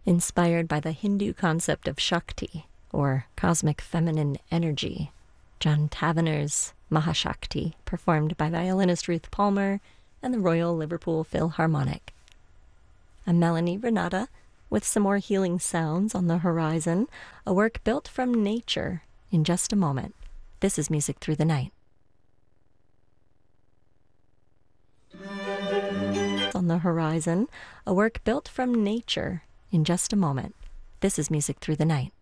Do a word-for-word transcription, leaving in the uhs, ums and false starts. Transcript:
Inspired by the Hindu concept of Shakti, or cosmic feminine energy, John Tavener's Mahashakti, performed by violinist Ruth Palmer and the Royal Liverpool Philharmonic. I'm Melanie Renata with some more healing sounds on the horizon, a work built from nature in just a moment. This is Music Through the Night. On the horizon, a work built from nature in just a moment. This is Music Through the Night.